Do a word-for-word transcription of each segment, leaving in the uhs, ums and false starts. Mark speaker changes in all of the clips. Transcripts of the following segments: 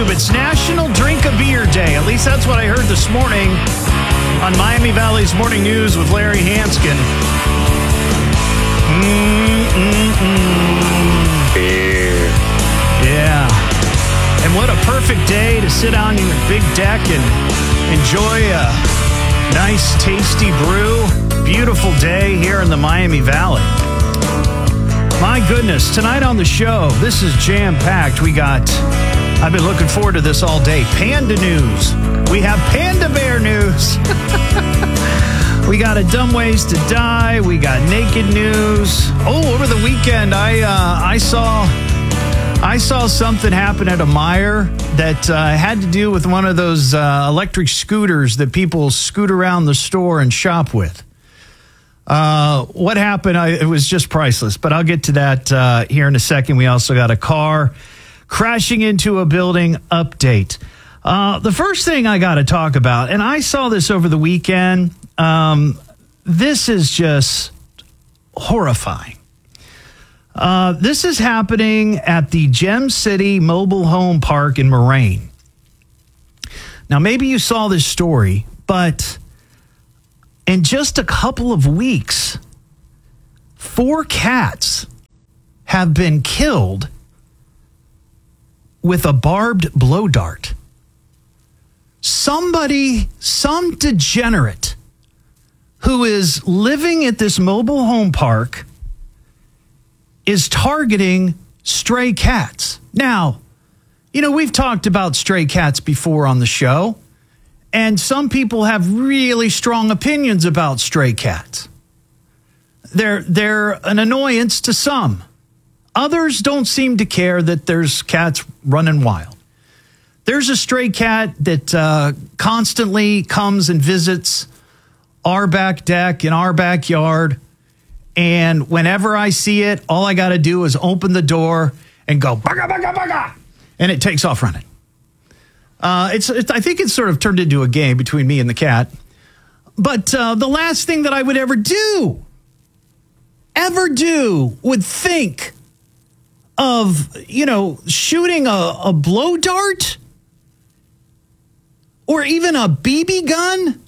Speaker 1: YouTube. It's National Drink a Beer Day. At least that's what I heard this morning on Miami Valley's Morning News with Larry Hanskin. Mm-mm-mm.
Speaker 2: Beer.
Speaker 1: Yeah. And what a perfect day to sit on your big deck and enjoy a nice, tasty brew. Beautiful day here in the Miami Valley. My goodness, tonight on the show, this is jam-packed. We got, I've been looking forward to this all day, Panda News. We have Panda Bear News. We got a Dumb Ways to Die. We got Naked News. Oh, over the weekend, I uh, I saw I saw something happen at a Meijer that uh, had to do with one of those uh, electric scooters that people scoot around the store and shop with. Uh, what happened? I, it was just priceless, but I'll get to that uh, here in a second. We also got a car crashing into a building update. Uh, the first thing I got to talk about, and I saw this over the weekend, um, this is just horrifying. Uh, this is happening at the Gem City Mobile Home Park in Moraine. Now, maybe you saw this story, but in just a couple of weeks, four cats have been killed with a barbed blow dart. Somebody, some degenerate who is living at this mobile home park is targeting stray cats. Now, you know, we've talked about stray cats before on the show. And some people have really strong opinions about stray cats. They're, they're an annoyance to some. Others don't seem to care that there's cats running wild. There's a stray cat that uh, constantly comes and visits our back deck in our backyard. And whenever I see it, all I got to do is open the door and go, baga, baga, baga. And it takes off running. Uh, it's, it's. I think it's sort of turned into a game between me and the cat. But uh, the last thing that I would ever do, ever do, would think of, you know, shooting a, a blow dart or even a B B gun.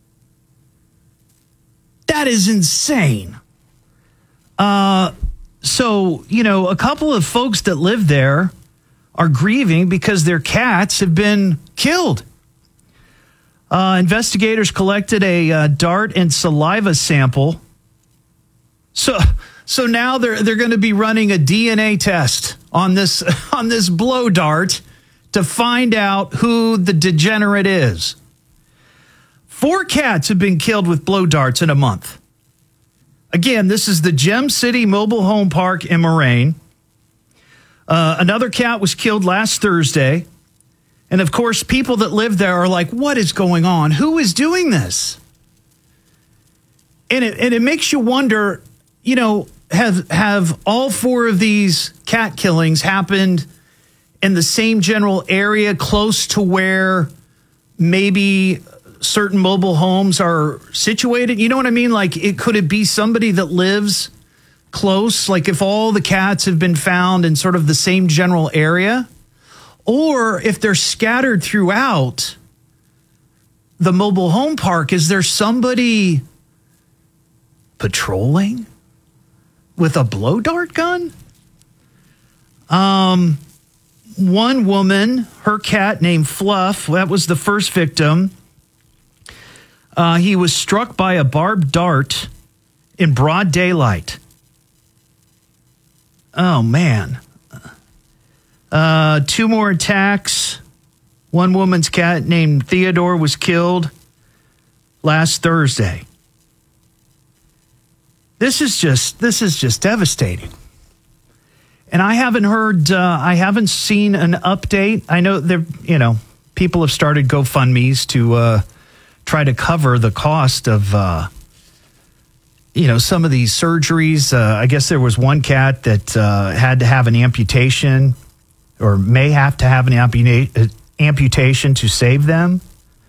Speaker 1: That is insane. Uh, so, you know, a couple of folks that live there are grieving because their cats have been killed. Uh, investigators collected a uh, dart and saliva sample. So, so now they're they're going to be running a D N A test on this on this blow dart to find out who the degenerate is. Four cats have been killed with blow darts in a month. Again, this is the Gem City Mobile Home Park in Moraine. Uh, another cat was killed last Thursday. And of course, people that live there are like, what is going on? Who is doing this? And it, and it makes you wonder, you know, have, have all four of these cat killings happened in the same general area close to where maybe certain mobile homes are situated? You know what I mean? Like, it could it be somebody that lives close, like if all the cats have been found in sort of the same general area, or if they're scattered throughout the mobile home park, is there somebody patrolling with a blow dart gun? Um, one woman, her cat named Fluff, that was the first victim. Uh, he was struck by a barbed dart in broad daylight. Oh, man. Uh, two more attacks. One woman's cat named Theodore was killed last Thursday. This is just, this is just devastating. And I haven't heard, uh, I haven't seen an update. I know there, you know, people have started GoFundMe's to uh, try to cover the cost of, uh, you know, some of these surgeries. Uh, I guess there was one cat that uh, had to have an amputation or may have to have an amputa- amputation to save them.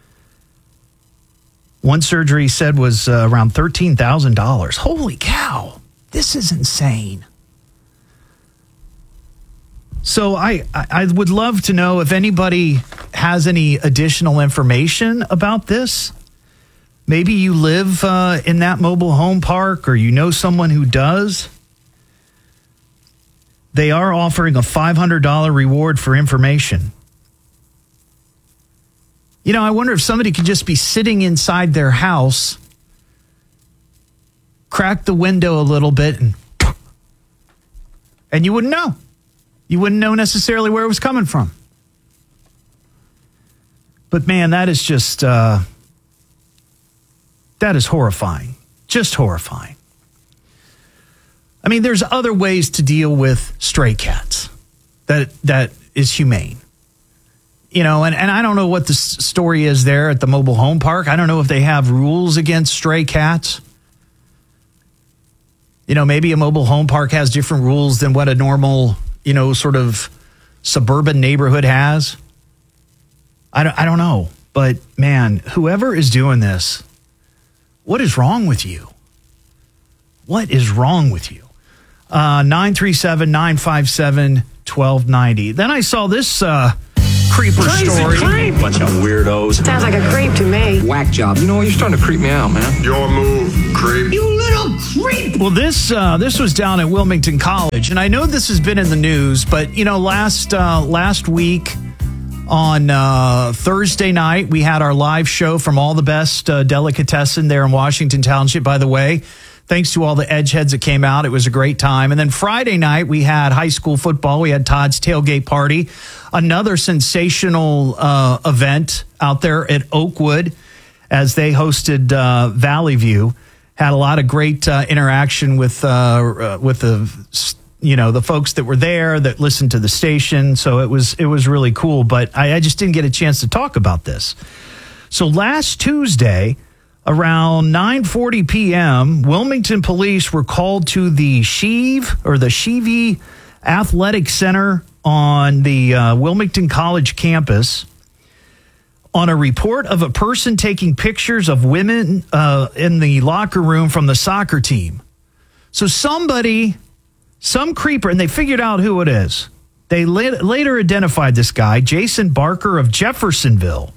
Speaker 1: One surgery said was uh, around thirteen thousand dollars. Holy cow. This is insane. So I, I would love to know if anybody has any additional information about this. Maybe you live uh, in that mobile home park or you know someone who does. They are offering a five hundred dollars reward for information. You know, I wonder if somebody could just be sitting inside their house, crack the window a little bit, and, and you wouldn't know. You wouldn't know necessarily where it was coming from. But man, that is just, uh, that is horrifying. Just horrifying. I mean, there's other ways to deal with stray cats that that is humane. You know, and, and I don't know what the s- story is there at the mobile home park. I don't know if they have rules against stray cats. You know, maybe a mobile home park has different rules than what a normal, you know, sort of suburban neighborhood has. I don't, I don't know. But man, whoever is doing this, what is wrong with you? What is wrong with you? Uh, nine three seven, nine five seven, one two nine zero. Then I saw this uh, creeper
Speaker 2: Crazy
Speaker 1: story.
Speaker 2: Creep. Bunch of weirdos.
Speaker 3: Sounds like a creep to me.
Speaker 4: Whack job. You know what? You're starting to creep me out, man.
Speaker 5: Your move, creep.
Speaker 3: You little creep!
Speaker 1: Well, this uh, this was down at Wilmington College, and I know this has been in the news, but you know, last uh, last week on uh, Thursday night, we had our live show from All the Best uh, Delicatessen there in Washington Township. By the way, thanks to all the Edgeheads that came out, it was a great time. And then Friday night, we had high school football. We had Todd's Tailgate Party, another sensational uh, event out there at Oakwood as they hosted uh, Valley View. Had a lot of great uh, interaction with uh, uh, with the you know the folks that were there that listened to the station. So it was it was really cool. But I, I just didn't get a chance to talk about this. So last Tuesday, around nine forty p.m., Wilmington police were called to the Sheave or the Sheevey Athletic Center on the uh, Wilmington College campus on a report of a person taking pictures of women uh, in the locker room from the soccer team. So somebody, some creeper, and they figured out who it is. They la- later identified this guy, Jason Barker of Jeffersonville.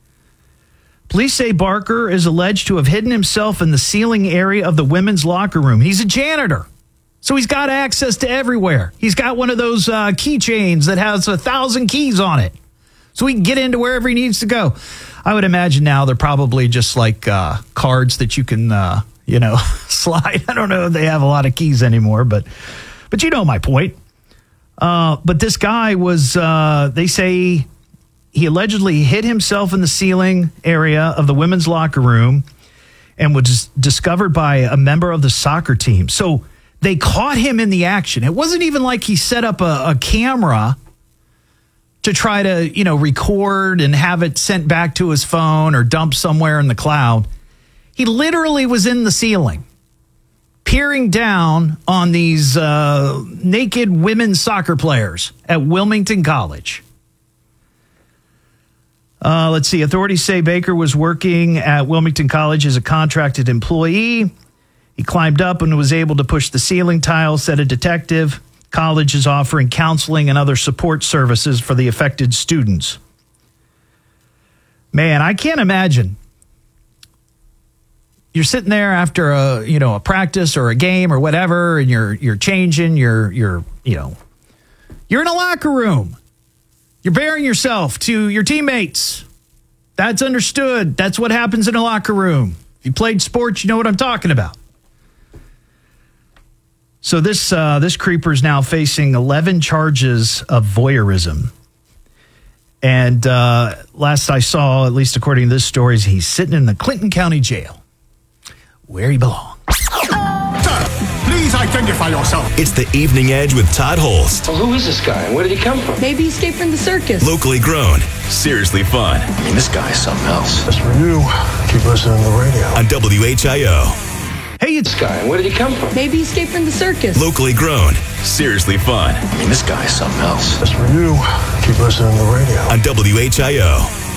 Speaker 1: Police say Barker is alleged to have hidden himself in the ceiling area of the women's locker room. He's a janitor, so he's got access to everywhere. He's got one of those uh, keychains that has a thousand keys on it, so he can get into wherever he needs to go. I would imagine now they're probably just like uh, cards that you can, uh, you know, slide. I don't know if they have a lot of keys anymore, but but you know my point. Uh, but this guy was, uh, they say, he allegedly hid himself in the ceiling area of the women's locker room and was discovered by a member of the soccer team. So they caught him in the action. It wasn't even like he set up a, a camera to try to, you know, record and have it sent back to his phone or dumped somewhere in the cloud. He literally was in the ceiling, peering down on these uh, naked women soccer players at Wilmington College. Uh, let's see. Authorities say Baker was working at Wilmington College as a contracted employee. He climbed up and was able to push the ceiling tile, said a detective. College is offering counseling and other support services for the affected students. Man, I can't imagine. You're sitting there after a, you know, a practice or a game or whatever, and you're you're changing, you're you're, you know, you're in a locker room. You're bearing yourself to your teammates. That's understood. That's what happens in a locker room. If you played sports, you know what I'm talking about. So this uh, this creeper is now facing eleven charges of voyeurism. And uh, last I saw, at least according to this story, is he's sitting in the Clinton County Jail, where he belongs.
Speaker 5: Please identify yourself.
Speaker 6: It's the Evening Edge with Todd Holst.
Speaker 4: Well, who is this guy and where did he come from?
Speaker 3: Maybe he escaped from the circus.
Speaker 6: Locally grown, seriously fun.
Speaker 4: I mean, this guy's something else.
Speaker 5: As for you, keep listening to the radio.
Speaker 6: On W H I O.
Speaker 1: Hey, it's
Speaker 4: This guy and where did he come from?
Speaker 3: Maybe he escaped from the circus.
Speaker 6: Locally grown, seriously fun.
Speaker 4: I mean, this guy's something else.
Speaker 5: As for you, keep listening to the radio.
Speaker 6: On W H I O.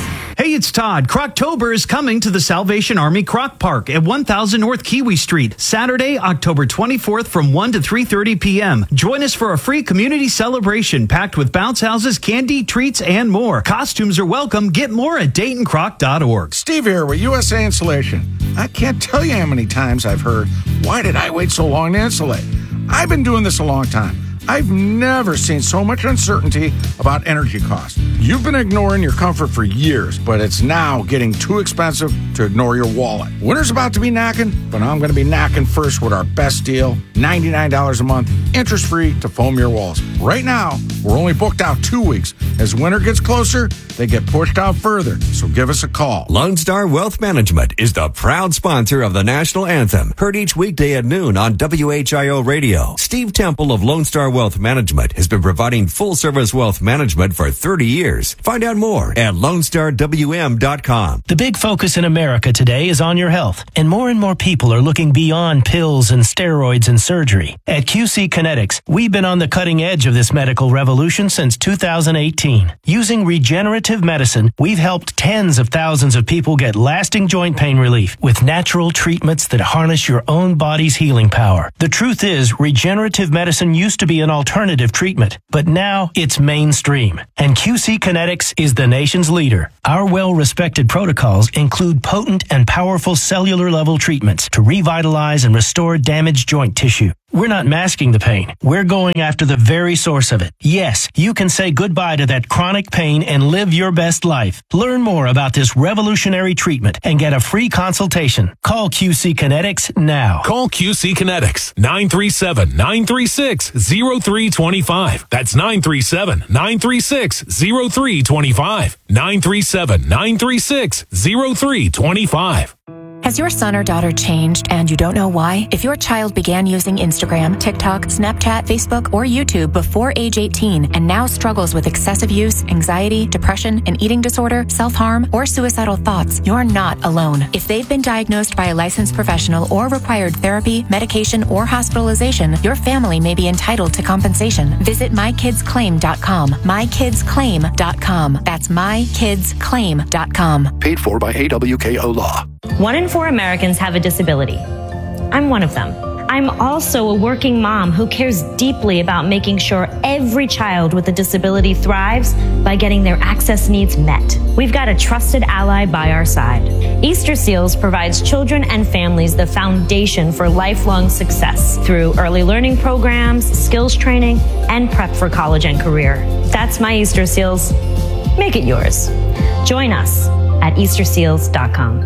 Speaker 1: Hey, it's Todd. Croctober is coming to the Salvation Army Croc Park at one thousand North Kiwi Street, Saturday, October twenty-fourth from one to three thirty p.m. Join us for a free community celebration packed with bounce houses, candy, treats, and more. Costumes are welcome. Get more at Dayton Croc dot org.
Speaker 5: Steve here with U S A Insulation. I can't tell you how many times I've heard, why did I wait so long to insulate? I've been doing this a long time. I've never seen so much uncertainty about energy costs. You've been ignoring your comfort for years, but it's now getting too expensive to ignore your wallet. Winter's about to be knocking, but I'm going to be knocking first with our best deal, ninety-nine dollars a month, interest-free to foam your walls. Right now, we're only booked out two weeks. As winter gets closer, they get pushed out further, so give us a call.
Speaker 7: Lone Star Wealth Management is the proud sponsor of the national anthem, heard each weekday at noon on W H I O Radio. Steve Temple of Lone Star Wealth Management has been providing full-service wealth management for thirty years. Find out more at lone star w m dot com.
Speaker 8: The big focus in America today is on your health, and more and more people are looking beyond pills and steroids and surgery. At Q C Kinetics, we've been on the cutting edge of this medical revolution since two thousand eighteen. Using regenerative medicine, we've helped tens of thousands of people get lasting joint pain relief with natural treatments that harness your own body's healing power. The truth is, regenerative medicine used to be an alternative treatment, but now it's mainstream. And Q C Kinetics is the nation's leader. Our well-respected protocols include potent and powerful cellular-level treatments to revitalize and restore damaged joint tissue. We're not masking the pain. We're going after the very source of it. Yes, you can say goodbye to that chronic pain and live your best life. Learn more about this revolutionary treatment and get a free consultation. Call Q C Kinetics now.
Speaker 9: Call Q C Kinetics, nine three seven, nine three six, zero three two five. That's nine three seven, nine three six, zero three two five. nine three seven, nine three six, zero three two five.
Speaker 10: Has your son or daughter changed and you don't know why? If your child began using Instagram, TikTok, Snapchat, Facebook, or YouTube before age eighteen and now struggles with excessive use, anxiety, depression, an eating disorder, self-harm, or suicidal thoughts, you're not alone. If they've been diagnosed by a licensed professional or required therapy, medication, or hospitalization, your family may be entitled to compensation. Visit my kids claim dot com. my kids claim dot com. That's my kids claim dot com.
Speaker 5: Paid for by A W K O Law.
Speaker 11: One in four Americans have a disability. I'm one of them. I'm also a working mom who cares deeply about making sure every child with a disability thrives by getting their access needs met. We've got a trusted ally by our side. Easter Seals provides children and families the foundation for lifelong success through early learning programs, skills training, and prep for college and career. That's my Easter Seals. Make it yours. Join us at easter seals dot com.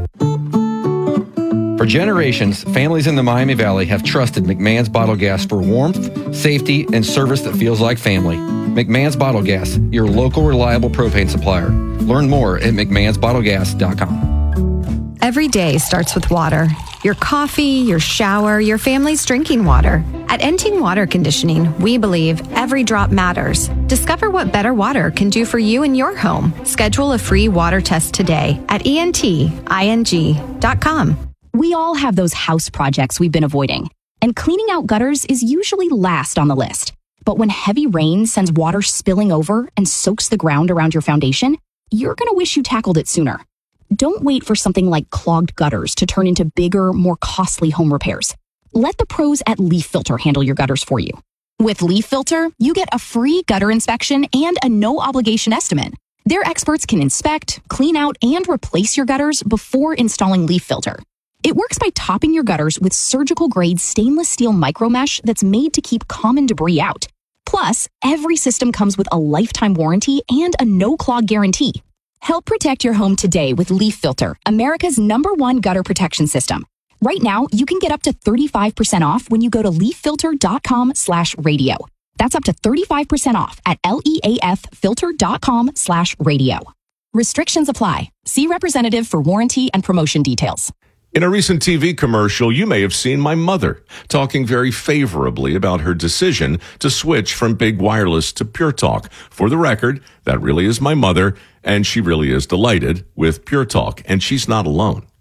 Speaker 12: For generations, families in the Miami Valley have trusted McMahon's Bottle Gas for warmth, safety, and service that feels like family. McMahon's Bottle Gas, your local reliable propane supplier. Learn more at mcmahons bottle gas dot com.
Speaker 13: Every day starts with water. Your coffee, your shower, your family's drinking water. At Enting Water Conditioning, we believe every drop matters. Discover what better water can do for you and your home. Schedule a free water test today at E N T I N G dot com.
Speaker 14: We all have those house projects we've been avoiding, and cleaning out gutters is usually last on the list. But when heavy rain sends water spilling over and soaks the ground around your foundation, you're going to wish you tackled it sooner. Don't wait for something like clogged gutters to turn into bigger, more costly home repairs. Let the pros at Leaf Filter handle your gutters for you. With Leaf Filter, you get a free gutter inspection and a no-obligation estimate. Their experts can inspect, clean out, and replace your gutters before installing Leaf Filter. It works by topping your gutters with surgical-grade stainless steel micromesh that's made to keep common debris out. Plus, every system comes with a lifetime warranty and a no-clog guarantee. Help protect your home today with Leaf Filter, America's number one gutter protection system. Right now, you can get up to thirty-five percent off when you go to leaf filter dot com slash radio. That's up to thirty-five percent off at leaf filter dot com slash radio. Restrictions apply. See representative for warranty and promotion details.
Speaker 15: In a recent T V commercial, you may have seen my mother talking very favorably about her decision to switch from Big Wireless to Pure Talk. For the record, that really is my mother, and she really is delighted with Pure Talk, and she's not alone.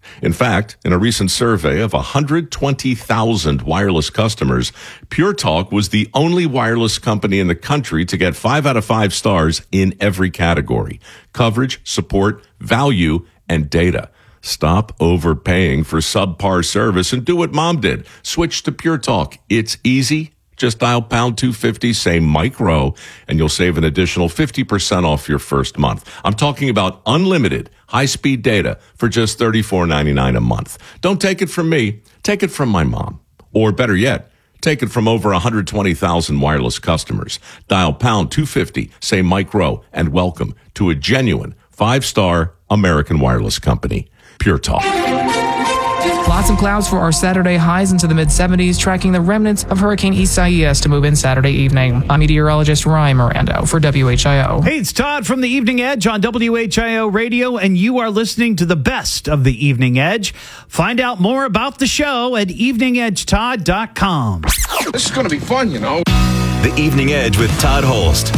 Speaker 15: In fact, in a recent survey of one hundred twenty thousand wireless customers, Pure Talk was the only wireless company in the country to get five out of five stars in every category: coverage, support, value, and data. Stop overpaying for subpar service and do what Mom did. Switch to Pure Talk. It's easy. Just dial pound two fifty, say Mike Rowe, and you'll save an additional fifty percent off your first month. I'm talking about unlimited high-speed data for just thirty-four ninety-nine a month. Don't take it from me. Take it from my mom. Or better yet, take it from over one hundred twenty thousand wireless customers. Dial pound two fifty, say Mike Rowe, and welcome to a genuine five-star American wireless company. Pure Talk.
Speaker 16: Lots of clouds for our Saturday, highs into the mid seventies, tracking the remnants of Hurricane Isaias to move in Saturday evening. I'm meteorologist Ryan Mirando for W H I O.
Speaker 1: Hey, it's Todd from the Evening Edge on W H I O Radio, and you are listening to the best of the Evening Edge. Find out more about the show at evening edge todd dot com.
Speaker 5: This is going to be fun, you know.
Speaker 6: The Evening Edge with Todd Holst.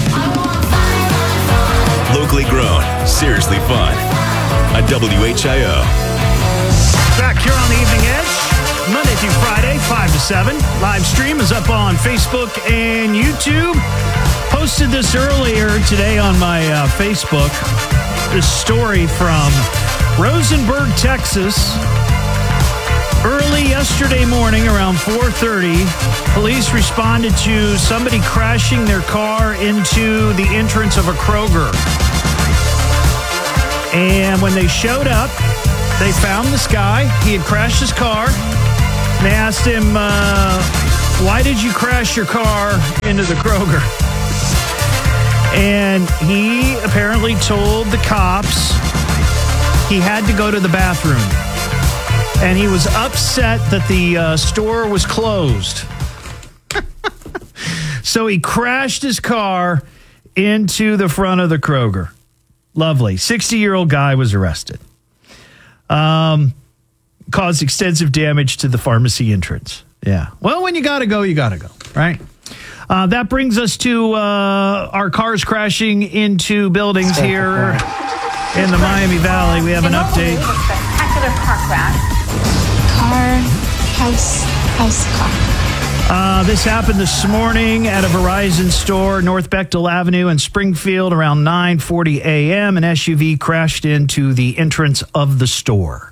Speaker 6: Locally grown, seriously fun. On W H I O.
Speaker 1: Back here on the Evening Edge, Monday through Friday, five to seven. Live stream is up on Facebook and YouTube. Posted this earlier today on my uh, Facebook. This story from Rosenberg, Texas. Early yesterday morning, around four thirty, police responded to somebody crashing their car into the entrance of a Kroger. And when they showed up, they found this guy. He had crashed his car. They asked him, uh, why did you crash your car into the Kroger? And he apparently told the cops he had to go to the bathroom. And he was upset that the uh, store was closed. So he crashed his car into the front of the Kroger. Lovely. sixty-year-old guy was arrested. Um, caused extensive damage to the pharmacy entrance. Yeah. Well, when you got to go, you got to go, right? Uh, that brings us to uh, our cars crashing into buildings here in the Miami Valley. We have an update.
Speaker 17: Spectacular car crash. Car, house, house, car.
Speaker 1: Uh, this happened this morning at a Verizon store, North Bechtel Avenue in Springfield, around nine forty a.m. An S U V crashed into the entrance of the store.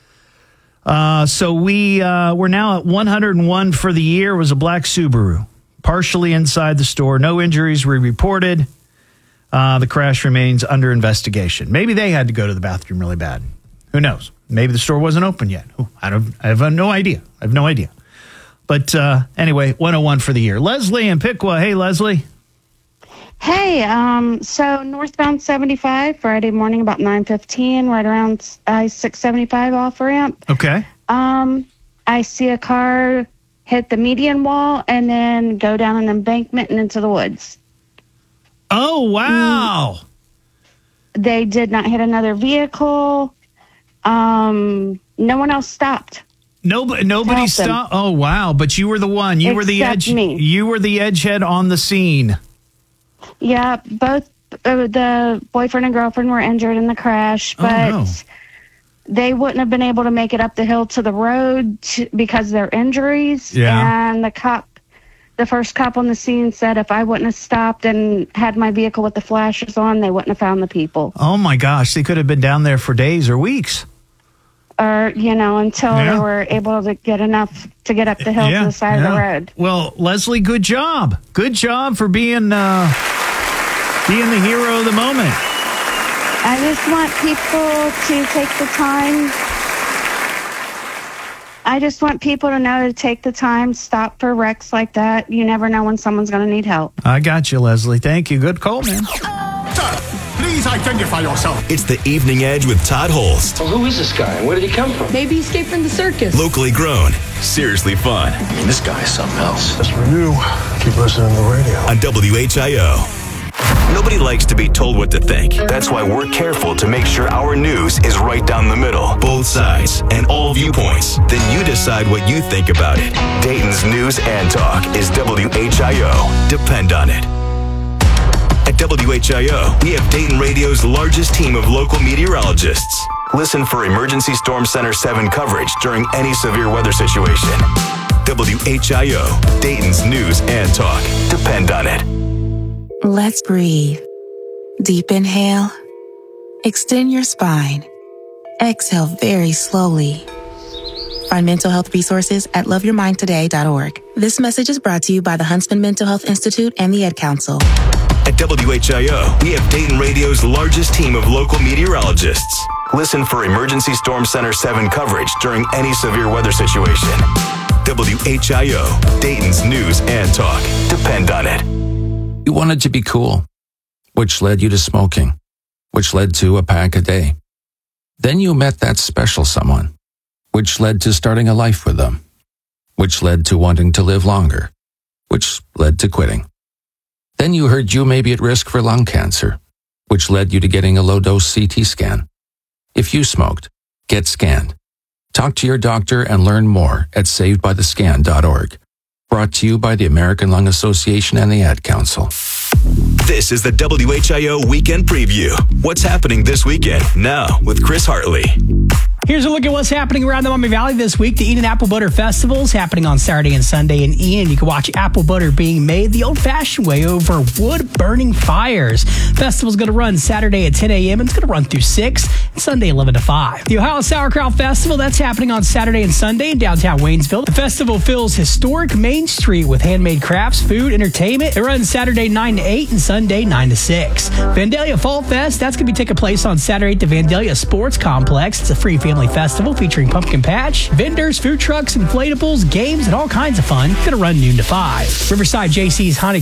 Speaker 1: Uh, so we, uh, we're now at one hundred one for the year. It was a black Subaru, partially inside the store. No injuries were reported. Uh, the crash remains under investigation. Maybe they had to go to the bathroom really bad. Who knows? Maybe the store wasn't open yet. I don't. I have no idea. I have no idea. But uh, anyway, one oh one for the year. Leslie in Piqua. Hey, Leslie.
Speaker 18: Hey, um, so northbound seventy-five, Friday morning about nine fifteen, right around I six seventy-five off ramp.
Speaker 1: Okay.
Speaker 18: Um, I see a car hit the median wall and then go down an embankment and into the woods.
Speaker 1: Oh, wow.
Speaker 18: Mm. They did not hit another vehicle. Um, no one else stopped.
Speaker 1: Nobody, nobody stopped. Oh, wow. But you were the one. You
Speaker 18: Except
Speaker 1: were the edge.
Speaker 18: Me.
Speaker 1: You were the edgehead on the scene.
Speaker 18: Yeah, both uh, the boyfriend and girlfriend were injured in the crash, but
Speaker 1: oh, no.
Speaker 18: they wouldn't have been able to make it up the hill to the road to, because of their injuries.
Speaker 1: Yeah.
Speaker 18: And the cop, the first cop on the scene said if I wouldn't have stopped and had my vehicle with the flashes on, they wouldn't have found the people.
Speaker 1: Oh, my gosh. They could have been down there for days or weeks.
Speaker 18: Or, you know, until
Speaker 1: yeah.
Speaker 18: they were able to get enough to get up the hill
Speaker 1: yeah,
Speaker 18: to the side
Speaker 1: yeah.
Speaker 18: of the road.
Speaker 1: Well, Leslie, good job. Good job for being uh, being the hero of the moment.
Speaker 18: I just want people to take the time. I just want people to know to take the time, stop for wrecks like that. You never know when someone's going to need help.
Speaker 1: I got you, Leslie. Thank you. Good call, man.
Speaker 6: Please identify yourself. It's the Evening Edge with Todd Holst.
Speaker 4: Well, who is this guy and where did he come from?
Speaker 3: Maybe he escaped from the circus.
Speaker 6: Locally grown, seriously fun.
Speaker 4: I mean, this guy is something else.
Speaker 19: As for you, keep listening to the radio.
Speaker 6: On W H I O. Nobody likes to be told what to think. That's why we're careful to make sure our news is right down the middle. Both sides and all viewpoints. Then you decide what you think about it. Dayton's News and Talk is W H I O. Depend on it. At W H I O, we have Dayton Radio's largest team of local meteorologists. Listen for Emergency Storm Center seven coverage during any severe weather situation. W H I O, Dayton's news and talk. Depend on it.
Speaker 20: Let's breathe. Deep inhale. Extend your spine. Exhale very slowly. Find mental health resources at love your mind today dot org. This message is brought to you by the Huntsman Mental Health Institute and the Ed Council.
Speaker 6: At W H I O, we have Dayton Radio's largest team of local meteorologists. Listen for Emergency Storm Center seven coverage during any severe weather situation. W H I O, Dayton's news and talk. Depend on it.
Speaker 21: You wanted to be cool, which led you to smoking, which led to a pack a day. Then you met that special someone, which led to starting a life with them, which led to wanting to live longer, which led to quitting. Then you heard you may be at risk for lung cancer, which led you to getting a low-dose C T scan. If you smoked, get scanned. Talk to your doctor and learn more at saved by the scan dot org. Brought to you by the American Lung Association and the Ad Council.
Speaker 6: This is the W H I O Weekend Preview. What's happening this weekend? Now with Chris Hartley.
Speaker 22: Here's a look at what's happening around the Maumee Valley this week. The Eden Apple Butter Festival is happening on Saturday and Sunday in Eden. You can watch apple butter being made the old-fashioned way over wood-burning fires. Festival's going to run Saturday at ten a.m. and it's going to run through six and Sunday eleven to five. The Ohio Sauerkraut Festival, that's happening on Saturday and Sunday in downtown Waynesville. The festival fills historic Main Street with handmade crafts, food, entertainment. It runs Saturday nine to eight and Sunday nine to six. Vandalia Fall Fest, that's going to be taking place on Saturday at the Vandalia Sports Complex. It's a free family festival featuring pumpkin patch, vendors, food trucks, inflatables, games, and all kinds of fun. Going to run noon to five. Riverside J C's Haunted